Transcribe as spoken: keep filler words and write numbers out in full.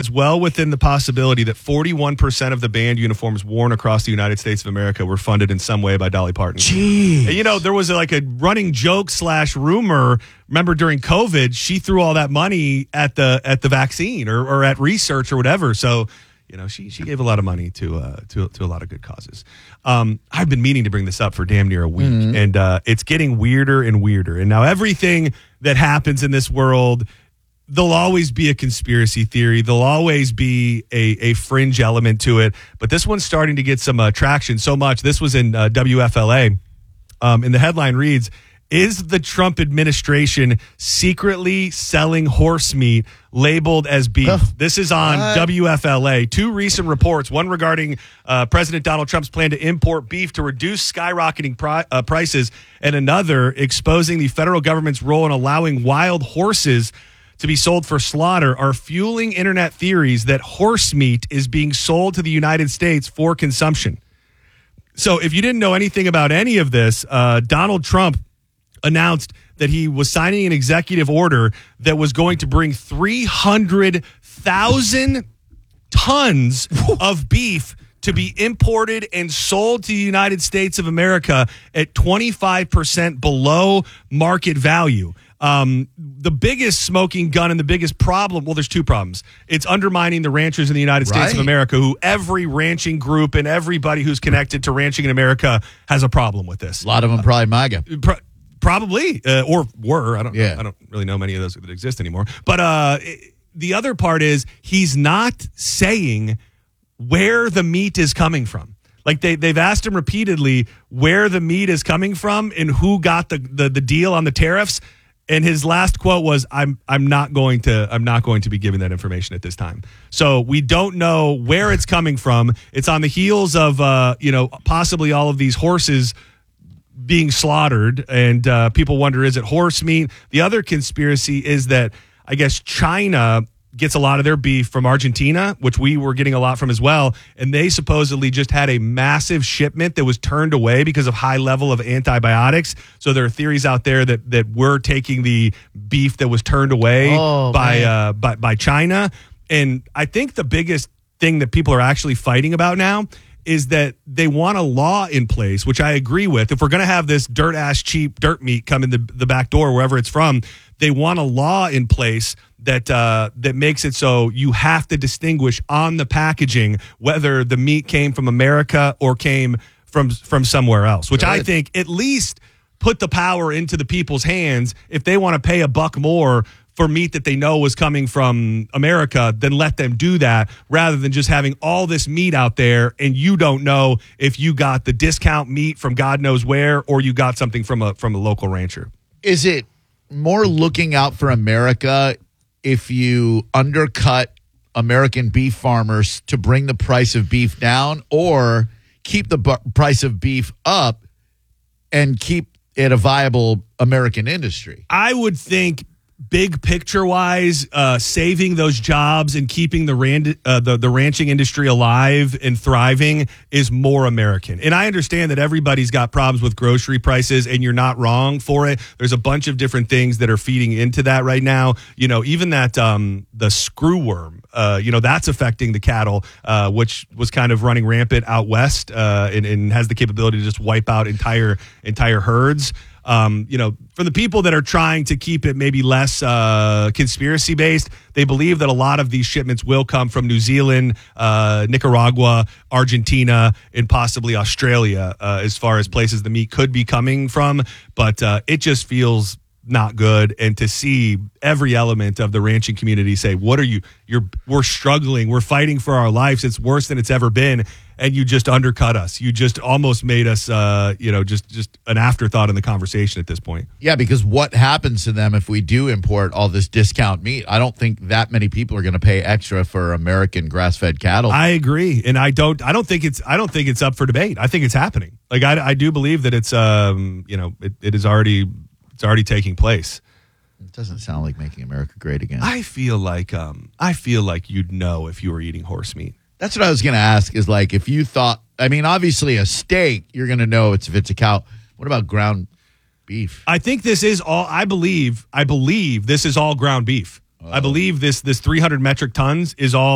lives well within the possibility that forty-one percent of the band uniforms worn across the United States of America were funded in some way by Dolly Parton. Jeez. And, you know, there was a, like a running joke slash rumor. Remember during COVID, she threw all that money at the at the vaccine or, or at research or whatever. So, you know, she she gave a lot of money to uh, to to a lot of good causes. Um, I've been meaning to bring this up for damn near a week, mm-hmm. and uh, it's getting weirder and weirder. And now everything that happens in this world, there'll always be a conspiracy theory. There'll always be a, a fringe element to it. But this one's starting to get some uh, traction so much. This was in uh, W F L A. Um, and the headline reads, "Is the Trump administration secretly selling horse meat labeled as beef?" Huh. This is on what? W F L A. Two recent reports, one regarding uh, President Donald Trump's plan to import beef to reduce skyrocketing pri- uh, prices, and another exposing the federal government's role in allowing wild horses to be sold for slaughter, are fueling internet theories that horse meat is being sold to the United States for consumption. So if you didn't know anything about any of this, uh, Donald Trump announced that he was signing an executive order that was going to bring three hundred thousand tons of beef to be imported and sold to the United States of America at twenty-five percent below market value. Um, the biggest smoking gun and the biggest problem, well, there's two problems. It's undermining the ranchers in the United States right. of America, who every ranching group and everybody who's connected to ranching in America has a problem with this. A lot of them probably MAGA. Uh, pro- probably, uh, or were. I don't yeah. know. I don't really know many of those that exist anymore. But uh, it, the other part is he's not saying where the meat is coming from. Like they, they've asked him repeatedly where the meat is coming from and who got the, the, the deal on the tariffs. And his last quote was, "I'm I'm not going to I'm not going to be giving that information at this time." So we don't know where it's coming from. It's on the heels of uh, you know possibly all of these horses being slaughtered, and uh, people wonder, is it horse meat? The other conspiracy is that I guess China gets a lot of their beef from Argentina, which we were getting a lot from as well. And they supposedly just had a massive shipment that was turned away because of high level of antibiotics. So there are theories out there that that we're taking the beef that was turned away oh, by, uh, by by China. And I think the biggest thing that people are actually fighting about now is that they want a law in place, which I agree with. If we're going to have this dirt ass cheap dirt meat come in the, the back door, wherever it's from, they want a law in place that uh, that makes it so you have to distinguish on the packaging whether the meat came from America or came from from somewhere else, which Good. I think at least put the power into the people's hands. If they want to pay a buck more for meat that they know was coming from America, then let them do that rather than just having all this meat out there and you don't know if you got the discount meat from God knows where or you got something from a from a local rancher. Is it more looking out for America if you undercut American beef farmers to bring the price of beef down, or keep the bu- price of beef up and keep it a viable American industry? I would think big picture wise, uh, saving those jobs and keeping the, ran- uh, the the ranching industry alive and thriving is more American. And I understand that everybody's got problems with grocery prices, and you're not wrong for it. There's a bunch of different things that are feeding into that right now. You know, even that um, the screwworm, uh, you know, that's affecting the cattle, uh, which was kind of running rampant out west uh, and, and has the capability to just wipe out entire entire herds. Um, you know, for the people that are trying to keep it maybe less uh, conspiracy based, they believe that a lot of these shipments will come from New Zealand, uh, Nicaragua, Argentina, and possibly Australia, uh, as far as places the meat could be coming from. But uh, it just feels not good. And to see every element of the ranching community say, what are you, you're, we're struggling, we're fighting for our lives, it's worse than it's ever been. And you just undercut us. You just almost made us, uh, you know, just, just an afterthought in the conversation at this point. Yeah, because what happens to them if we do import all this discount meat? I don't think that many people are going to pay extra for American grass-fed cattle. I agree, and I don't. I don't think it's. I don't think it's up for debate. I think it's happening. Like I, I do believe that it's. Um, you know, it, it is already. It's already taking place. It doesn't sound like making America great again. I feel like. Um, I feel like you'd know if you were eating horse meat. That's what I was going to ask is like if you thought, I mean, obviously a steak, you're going to know it's if it's a cow. What about ground beef? I think this is all, I believe, I believe this is all ground beef. Oh. I believe this, this three hundred metric tons is all